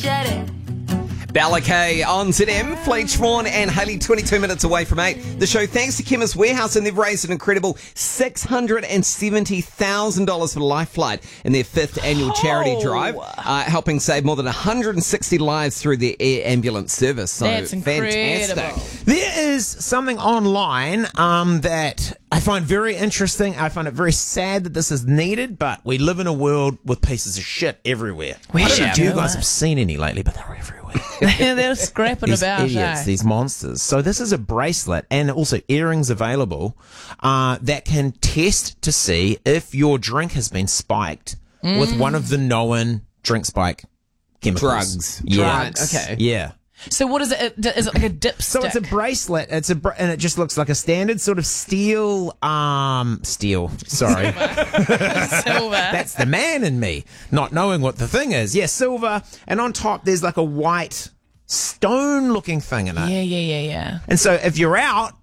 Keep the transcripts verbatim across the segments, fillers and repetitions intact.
Balakay on to them. Fleet Vaughan and Haley, twenty-two minutes away from eight. The show, thanks to Chemist Warehouse, and they've raised an incredible six hundred seventy thousand dollars for Life Flight in their fifth annual charity Oh. drive, uh, helping save more than one hundred sixty lives through their air ambulance service. So That's incredible. fantastic. There is something online um, that I find very interesting. I find it very sad that this is needed, but we live in a world with pieces of shit everywhere. Where I don't know should if you you guys go? have seen any lately, but they're everywhere. They're scrapping These about, idiots, eh? these monsters. So this is a bracelet and also earrings available uh, that can test to see if your drink has been spiked Mm. with one of the known drink spike chemicals. Drugs. Yeah. Drugs. Okay. Yeah. So what is it? Is it like a dipstick? So it's a bracelet. It's a br- and it just looks like a standard sort of steel. Um, steel. Sorry, silver. that's the man in me, not knowing what the thing is. Yeah, silver, and on top there's like a white stone-looking thing in it. yeah, yeah, yeah, yeah. And so if you're out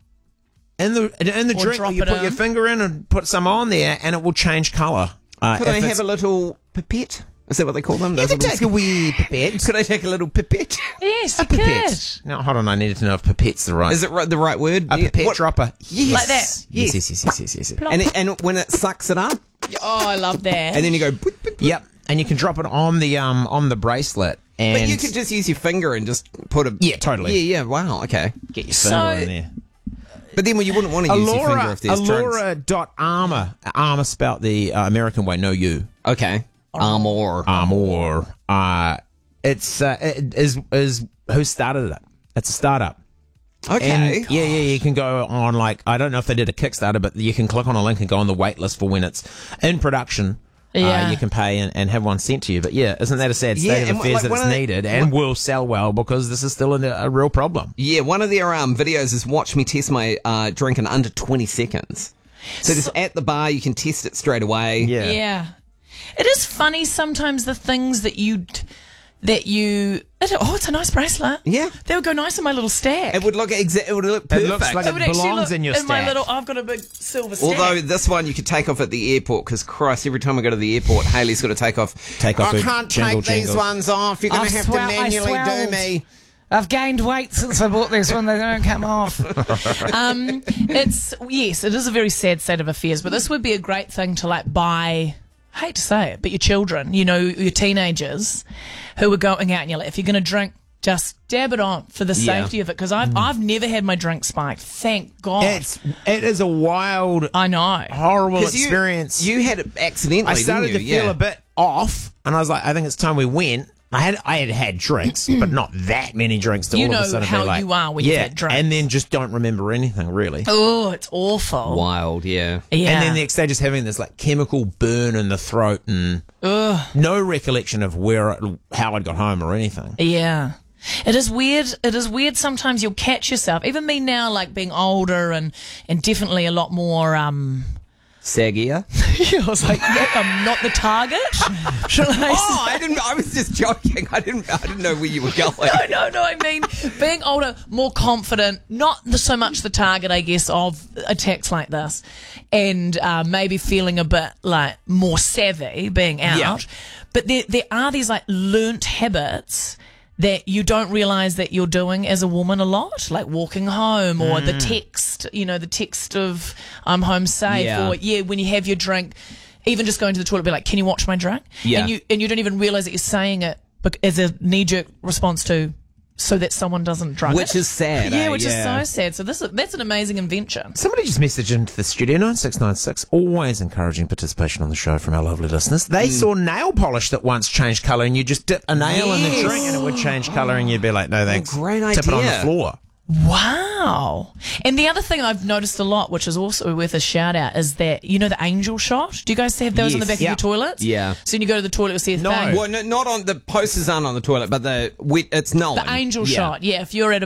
in the in the Or drink, drop you it put in. your finger in and put some on there, and it will change colour. Uh, Could if I it's- have a little pipette? Is that what they call them? You Those can little- take a wee pipette. Could I take a little pipette? Yes, you Pipette. Now, hold on. I needed to know if pipette's the right. Is it right, the right word? a Yeah. pipette What- dropper? Yes. Like that? Yes. Yes. Yes. Yes. Yes. Yes. yes. And, it, and when it sucks it up, could. Oh, I love that. and then you go... boop, boop, boop. Yep, and you can drop it on the um on the bracelet, and But you could just use your finger and just put a... Yeah, totally. Yeah, yeah, wow, okay. get your So- finger in there. But then well, you wouldn't want to use your finger Allura, if there's drugs. Allura dot armor, armor spelt the uh, American way, no you, Okay. Armor. armor. Uh, it's uh, it is is who started it? It's a startup. Okay. And yeah, yeah, you can go on like I don't know if they did a Kickstarter, but you can click on a link and go on the wait list for when it's in production. Yeah. Uh, you can pay and, and have one sent to you. But yeah, isn't that a sad state Yeah, of and affairs like that one it's of the- needed and will sell well because this is still a, a real problem. Yeah, one of their um, videos is watch me test my uh, drink in under twenty seconds. So just at the bar, you can test it straight away. Yeah. Yeah. It is funny sometimes the things that you that you it, oh, it's a nice bracelet. Yeah. They would go nice in my little stack. It would look exa- It would look perfect. looks like It it would actually belongs look in your in my stack. little I've got a big silver stack. Although this one you could take off at the airport because Christ, every time I go to the airport, Haley's got to take off. Take off I her can't jingle take these jingles. ones off. You're going I've to have to swell- I manually do swelled. me. I've gained weight since I bought this one. They don't come off. um, it's yes, it is a very sad state of affairs. But this would be a great thing to like buy. I hate to say it, but your children, you know, your teenagers, who are going out, and you're like, if you're going to drink, just dab it on for the Yeah. safety of it. Because I've I've never had my drink spiked. Thank God. It's it is a wild, I know. horrible 'Cause you- experience. You, had it accidentally. I started didn't to you? feel yeah. a bit off, and I was like, I think it's time we went. I had I had had drinks, but not that many drinks. To You all of know a sudden how be like, you are when you've yeah, had drinks. and then just don't remember anything really. Oh, it's awful. Wild, yeah. Yeah. And then the next stage is having this like chemical burn in the throat and no recollection of where it, how I got home or anything. Yeah. It is weird. It is weird. Sometimes you'll catch yourself. Even me now, like being older and, and definitely a lot more, um, Saggier. I was like, yeah, I'm not the target. Shall I Oh, I didn't. I was just joking. I didn't. I didn't know where you were going. No, no, no. I mean, being older, more confident, not the, so much the target, I guess, of attacks like this, and uh, maybe feeling a bit like more savvy being out. Yeah. But there, there are these like learnt habits that you don't realize that you're doing as a woman a lot, like walking home or the text, you know, the text of I'm home safe, Yeah. or yeah, when you have your drink, even just going to the toilet, be like, can you watch my drink? Yeah. And you and you don't even realize that you're saying it bec- as a knee-jerk response to so that someone doesn't drunk Which it. is sad. Yeah, eh? which yeah. is so sad. So this is, that's an amazing invention. Somebody just messaged into the studio, nine six nine six, always encouraging participation on the show from our lovely listeners. They saw nail polish that once changed colour and you just dip a nail in the Yes. drink and it would change colour and you'd be like, no thanks. great Tip it on the idea. floor. Wow. And the other thing I've noticed a lot, which is also worth a shout out, is that, you know, the angel shot? Do you guys have those on the Yes. back Yeah. of your toilets? Yeah. So when you go to the toilet, you'll see a No. thing. Well, no, not on the posters aren't on the toilet, but the we, it's no The angel shot. Yeah, if you're at a